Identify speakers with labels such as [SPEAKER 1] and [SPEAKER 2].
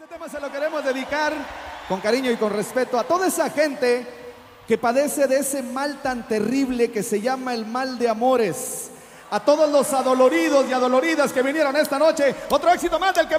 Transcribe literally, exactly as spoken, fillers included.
[SPEAKER 1] Este tema se lo queremos dedicar con cariño y con respeto a toda esa gente que padece de ese mal tan terrible que se llama el mal de amores. A todos los adoloridos y adoloridas que vinieron esta noche. Otro éxito más del que...